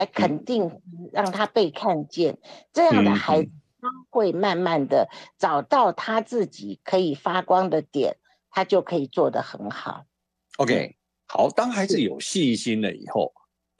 肯定，让他被看见，这样的孩子他会慢慢的找到他自己可以发光的点，他就可以做得很好。 OK， 好，当孩子有信心了以后，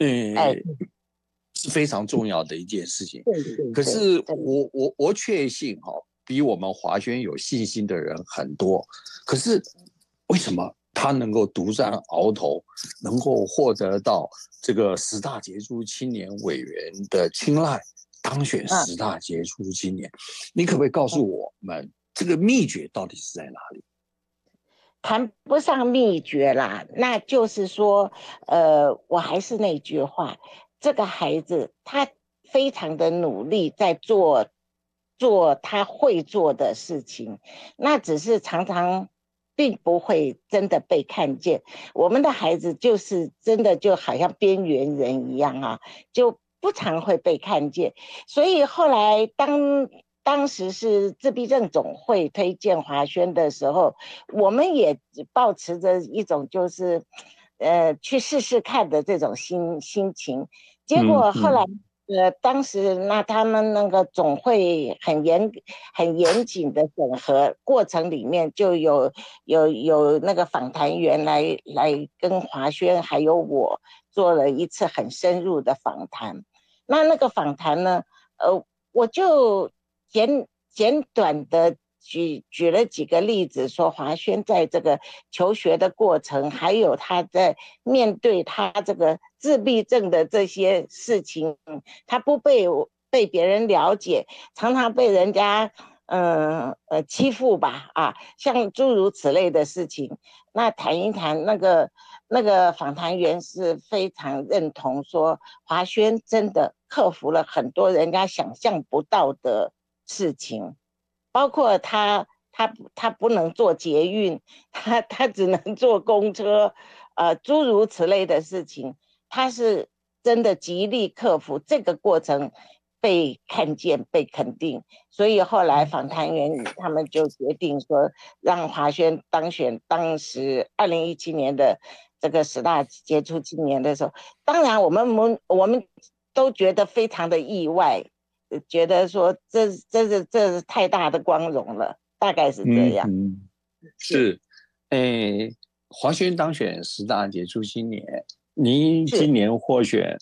是非常重要的一件事情。可是我确信比我们华轩有信心的人很多，可是为什么他能够独占鳌头，能够获得到这个10大杰出青年委员的青睐，当选10大杰出青年？你可不可以告诉我们，这个秘诀到底是在哪里？ 谈不上秘诀啦，那就是说，我还是那句话，这个孩子他非常的努力在做他会做的事情，那只是常常并不会真的被看见。我们的孩子就是真的就好像边缘人一样啊，就不常会被看见。所以后来当时是自闭症总会推荐华轩的时候，我们也抱持着一种就是去试试看的这种心情。结果后来当时那他们那个总会很严谨的审核过程里面，就有那个访谈员来跟华轩还有我做了一次很深入的访谈。那个访谈呢，我就简短的举了几个例子，说华轩在这个求学的过程，还有他在面对他这个自闭症的这些事情，他不被别人了解，常常被人家欺负吧，像诸如此类的事情。那谈一谈那个访谈员是非常认同说，华轩真的克服了很多人家想象不到的事情，包括他不能坐捷运，他只能坐公车，诸如此类的事情，他是真的极力克服这个过程，被看见被肯定。所以后来访谈员他们就决定说，让华轩当选当时2017年的这个10大杰出青年的时候，当然我们都觉得非常的意外，觉得说这是太大的光荣了，大概是这样。 是，华轩当选10大杰出青年，您今年获选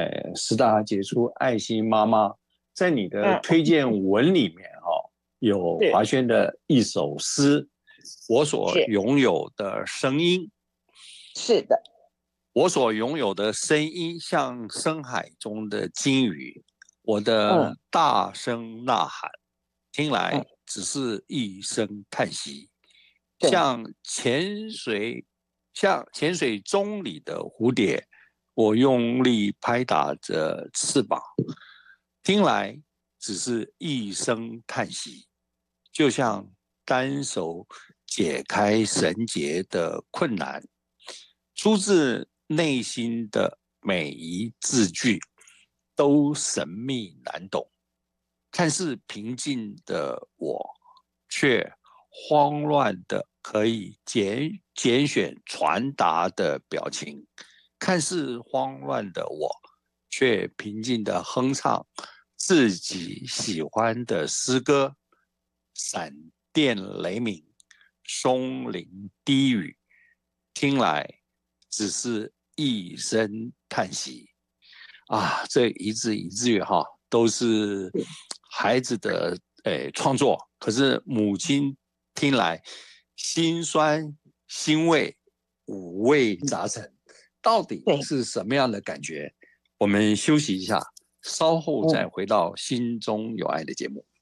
10大杰出爱心妈妈，在你的推荐文里面有华轩的一首诗，我所拥有的声音。 是的， 我所拥有的声音像深海中的鲸鱼，我的大声呐喊，听来只是一声叹息，像潜水钟里的蝴蝶，我用力拍打着翅膀，听来只是一声叹息，就像单手解开绳结的困难，出自内心的每一字句都神秘难懂，看似平静的我，却慌乱的可以拣选传达的表情；看似慌乱的我，却平静的哼唱自己喜欢的诗歌。闪电雷鸣，松林低语，听来只是一声叹息啊！这一字一句都是孩子的创作，可是母亲听来心酸欣慰，五味杂陈，到底是什么样的感觉？我们休息一下，稍后再回到心中有爱的节目。